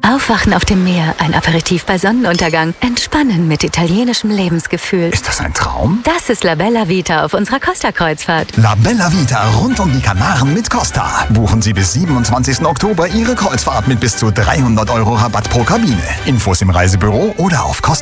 Aufwachen auf dem Meer, ein Aperitif bei Sonnenuntergang, entspannen mit italienischem Lebensgefühl. Ist das ein Traum? Das ist La Bella Vita auf unserer Costa-Kreuzfahrt. La Bella Vita rund um die Kanaren mit Costa. Buchen Sie bis 27. Oktober Ihre Kreuzfahrt mit bis zu 300 € Rabatt pro Kabine. Infos im Reisebüro oder auf costa